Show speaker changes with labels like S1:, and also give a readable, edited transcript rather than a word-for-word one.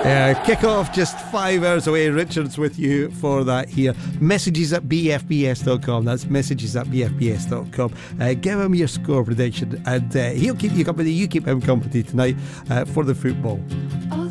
S1: Kick off just 5 hours away. Richard's with you for that here. Messages at bfbs.com. That's messages at bfbs.com. Give him your score prediction and he'll keep you company. You keep him company tonight for the football.